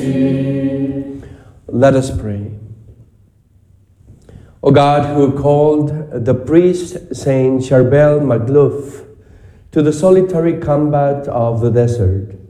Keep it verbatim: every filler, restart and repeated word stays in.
Let us pray. O God, who called the priest Saint Charbel Magluf to the solitary combat of the desert,